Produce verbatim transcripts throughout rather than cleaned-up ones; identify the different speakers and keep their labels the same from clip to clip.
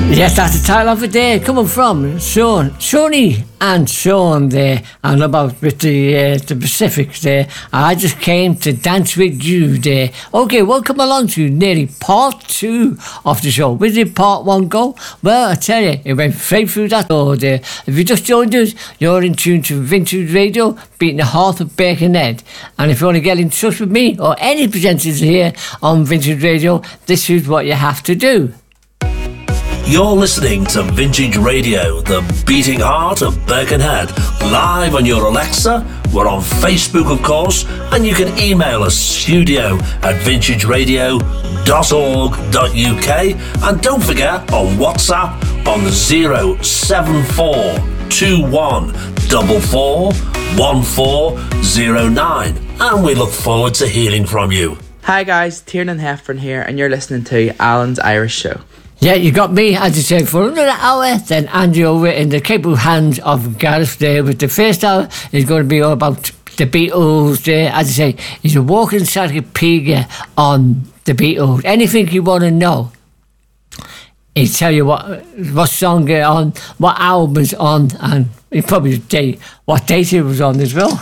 Speaker 1: Yes, that's the title of it there, coming from Sean, Shawnee and Sean there, and about with the uh, the Pacific there. I just came to dance with you there. Okay, welcome along to nearly part two of the show. Where did part one go? Well, I tell you, it went straight through that door there. If you just joined us, you're in tune to Vintage Radio, beating the heart of Birkenhead. And if you want to get in touch with me or any presenters here on Vintage Radio, this is what you have to do.
Speaker 2: You're listening to Vintage Radio, the beating heart of Birkenhead, live on your Alexa. We're on Facebook, of course, and you can email us studio at vintage radio dot org dot U K. And don't forget, on WhatsApp on zero seven four two one four four one four zero nine. And we look forward to hearing from you.
Speaker 3: Hi guys, Tiernan Heffron here, and you're listening to Alan's Irish Show.
Speaker 1: Yeah, you got me, as you say, for another hour. Then Andy over in the capable hands of Gareth there. But the first hour is going to be all about the Beatles there. As I say, he's a walking encyclopedia on the Beatles. Anything you want to know, he'll tell you what what song they're on, what album is on, and he'll probably tell you what date it was on as well.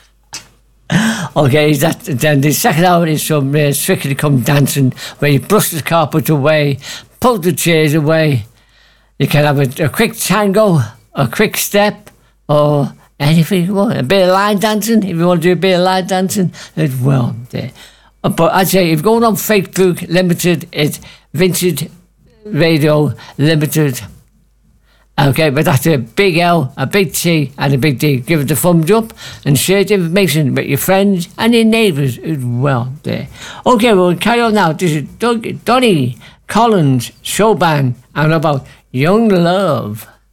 Speaker 1: Okay, that, then the second hour is some uh, Strictly Come Dancing, where you brush the carpet away, pull the chairs away. You can have a, a quick tango, a quick step, or anything you want. A bit of line dancing, if you want to do a bit of line dancing as well. There. But I'd say if you're going on Facebook Limited, it's Vintage Radio Limited. Okay, but that's a big L, a big T, and a big D. Give it a thumbs up and share the information with your friends and your neighbours as well. There. Okay, we'll carry on now. This is Doug, Donny Collins show band and about Young Love.